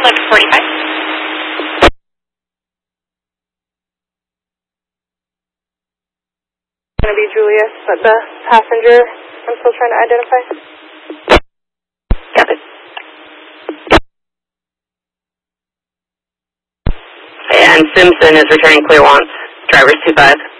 Left 45. Going to be Julius, but the passenger I'm still trying to identify. Got it. And Simpson is returning clear once. Drivers 25.